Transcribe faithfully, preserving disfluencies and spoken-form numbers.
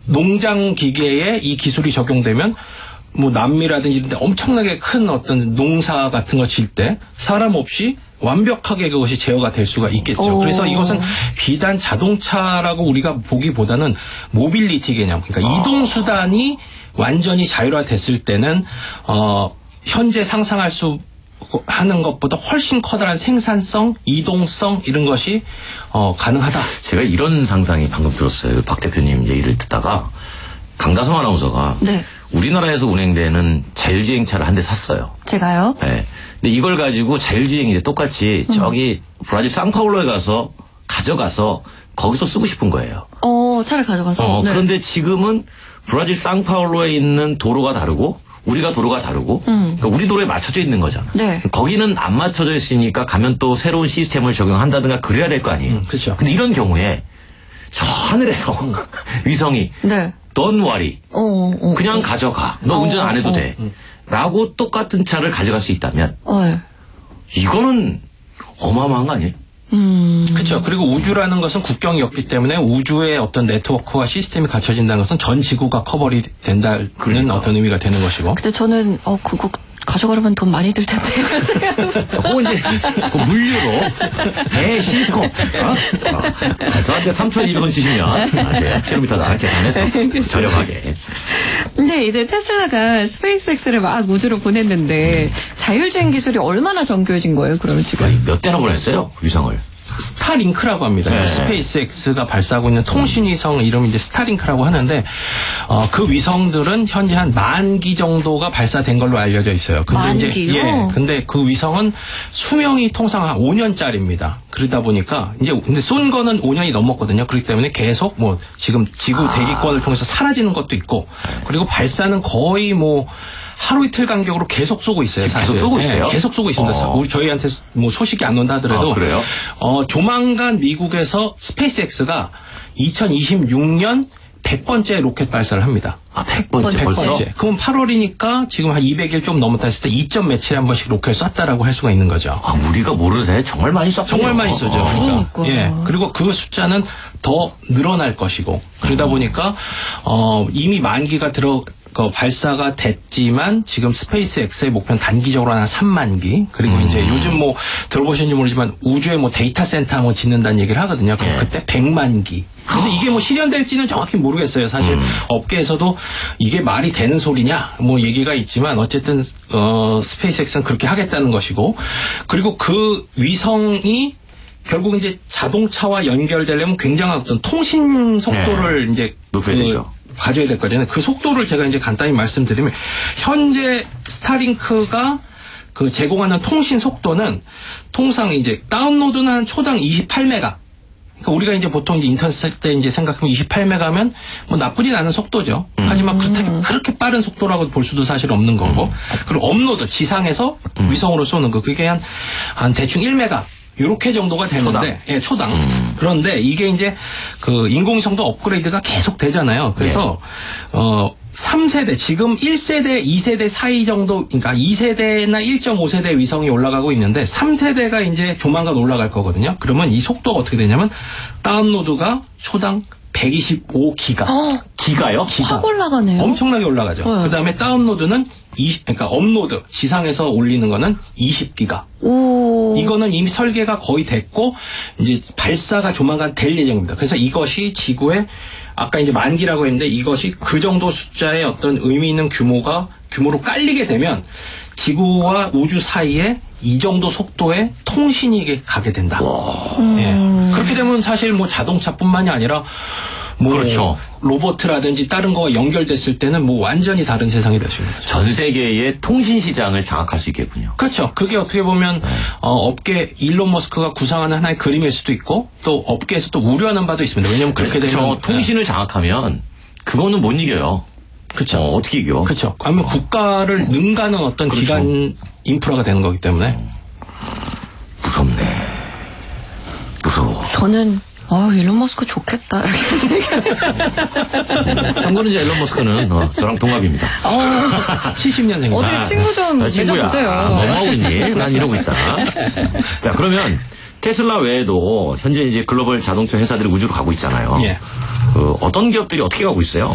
농장 기계에 이 기술이 적용되면 뭐 남미라든지 이런 데 엄청나게 큰 어떤 농사 같은 거 질 때 사람 없이 완벽하게 그것이 제어가 될 수가 있겠죠. 오. 그래서 이것은 비단 자동차라고 우리가 보기보다는 모빌리티 개념, 그러니까 아. 이동 수단이 완전히 자율화됐을 때는 어 현재 상상할 수 하는 것보다 훨씬 커다란 생산성, 이동성 이런 것이 어 가능하다. 제가 이런 상상이 방금 들었어요. 박 대표님 얘기를 듣다가 강다솜 아나운서가 네. 우리나라에서 운행되는 자율주행차를 한 대 샀어요. 제가요? 네. 근데 이걸 가지고 자율주행인데 똑같이 음. 저기 브라질 상파울로에 가서 가져가서 거기서 쓰고 싶은 거예요. 어, 차를 가져가서. 어, 네. 그런데 지금은 브라질 상파울로에 있는 도로가 다르고 우리가 도로가 다르고 음. 그러니까 우리 도로에 맞춰져 있는 거잖아. 네. 거기는 안 맞춰져 있으니까 가면 또 새로운 시스템을 적용한다든가 그래야 될 거 아니에요. 음, 그렇죠. 근데 이런 경우에 저 하늘에서 음. 위성이 네. Don't worry. 어, 어, 어. 그냥 가져가. 너 어, 운전 안 해도 어, 돼. 라고 똑같은 차를 가져갈 수 있다면 어, 네. 이거는 어마어마한 거 아니에요? 음. 그렇죠. 그리고 우주라는 것은 국경이 없기 때문에 우주의 어떤 네트워크와 시스템이 갖춰진다는 것은 전 지구가 커버리 된다는 그러니까. 어떤 의미가 되는 것이고. 근데 저는 어 그거 가져가려면 돈 많이 들 텐데. 그거 이제 그 물류로 배 싣고 어? 어. 저한테 삼천이백 원 주시면 아, 네. 킬로미터당 이렇게 다녀서 저렴하게. 근데 이제 테슬라가 스페이스X를 막 우주로 보냈는데 자율주행 기술이 얼마나 정교해진 거예요? 그러면 지금? 몇 대나 보냈어요? 위성을. 스타링크라고 합니다. 네. 스페이스X가 발사하고 있는 통신위성 이름이 이제 스타링크라고 하는데 어, 그 위성들은 현재 한 만 기 정도가 발사된 걸로 알려져 있어요. 근데 만 이제 기요? 예, 근데 그 위성은 수명이 통상 한 오 년짜리입니다. 그러다 보니까 이제 근데 쏜 거는 오 년이 넘었거든요. 그렇기 때문에 계속 뭐 지금 지구 아. 대기권을 통해서 사라지는 것도 있고 그리고 발사는 거의 뭐 하루 이틀 간격으로 계속 쏘고 있어요. 지금 사실. 계속 쏘고 있어요? 네, 계속 쏘고 있습니다. 어. 우리 저희한테 뭐 소식이 안 온다 하더라도 아, 그래요? 어, 조만간 미국에서 스페이스X가 이천이십육 년 백 번째 로켓 발사를 합니다. 아, 백 번째 백 벌써? 번째. 그럼 팔월이니까 지금 한 이백 일 좀 넘었다 했을 때 이 점 며칠에 한 번씩 로켓을 쐈다라고 할 수가 있는 거죠. 아, 우리가 모르는 사이에 정말 많이 쐈군요. 정말 많이 쏘죠. 어. 그러니까. 예. 그리고 그 숫자는 더 늘어날 것이고 그러다 보니까 어, 이미 만기가 들어 그 발사가 됐지만 지금 스페이스X의 목표는 단기적으로 한 삼만 기 그리고 음. 이제 요즘 뭐 들어보셨는지 모르지만 우주에 뭐 데이터 센터 뭐 짓는다는 얘기를 하거든요. 그럼 예. 그때 백만 기. 근데 이게 뭐 실현될지는 정확히 모르겠어요. 사실 음. 업계에서도 이게 말이 되는 소리냐 뭐 얘기가 있지만 어쨌든 어 스페이스X는 그렇게 하겠다는 것이고 그리고 그 위성이 결국 이제 자동차와 연결되려면 굉장한 어떤 통신 속도를 네. 이제 높여야 그 되죠. 가져야 될 거잖아요. 그 속도를 제가 이제 간단히 말씀드리면 현재 스타링크가 그 제공하는 통신 속도는 통상 이제 다운로드는 한 초당 이십팔 메가. 그러니까 우리가 이제 보통 이제 인터넷 쓸 때 이제 생각하면 이십팔 메가면 뭐 나쁘진 않은 속도죠. 음. 하지만 그렇게, 그렇게 빠른 속도라고 볼 수도 사실 없는 거고. 그리고 업로드 지상에서 음. 위성으로 쏘는 거 그게 한, 한 대충 일 메가. 요렇게 정도가 되는데, 초당. 예, 초당. 음. 그런데 이게 이제 그 인공위성도 업그레이드가 계속 되잖아요. 그래서, 네. 어, 삼 세대, 지금 일 세대, 이 세대 사이 정도, 그러니까 이 세대나 일 점 오 세대 위성이 올라가고 있는데, 삼 세대가 이제 조만간 올라갈 거거든요. 그러면 이 속도가 어떻게 되냐면, 다운로드가 초당 백이십오 기가. 어, 기가요? 확 올라가네요. 엄청나게 올라가죠. 네. 그 다음에 다운로드는, 이십, 그러니까 업로드, 지상에서 올리는 거는 이십 기가. 오. 이거는 이미 설계가 거의 됐고 이제 발사가 조만간 될 예정입니다. 그래서 이것이 지구에 아까 이제 만기라고 했는데 이것이 그 정도 숫자의 어떤 의미 있는 규모가 규모로 깔리게 되면 지구와 우주 사이에 이 정도 속도의 통신이 이게 가게 된다. 예. 그렇게 되면 사실 뭐 자동차뿐만이 아니라 뭐 그렇죠. 로봇이라든지 다른 거가 연결됐을 때는 뭐 완전히 다른 세상이 될 수 있는 거죠. 전 세계의 통신 시장을 장악할 수 있겠군요. 그렇죠. 그게 어떻게 보면 어, 업계 일론 머스크가 구상하는 하나의 그림일 수도 있고 또 업계에서 또 우려하는 바도 있습니다. 왜냐하면 그렇게 그렇죠. 되면 통신을 장악하면 그거는 못 이겨요. 그렇죠. 어, 어떻게 이겨? 그렇죠. 아니면 어. 국가를 능가하는 어떤 그렇죠. 기간 인프라가 되는 거기 때문에 무섭네. 무서워. 저는 아 일론 머스크 좋겠다. 참고로 이제 일론 머스크는 어, 저랑 동갑입니다. 어, 칠십 년생입니다. 어떻게 친구 좀 아, 친구야. 맺어보세요. 아, 뭐 하고 있니? 난 이러고 있다. 자, 그러면 테슬라 외에도 현재 이제 글로벌 자동차 회사들이 우주로 가고 있잖아요. 예. 그 어떤 기업들이 어떻게 가고 있어요?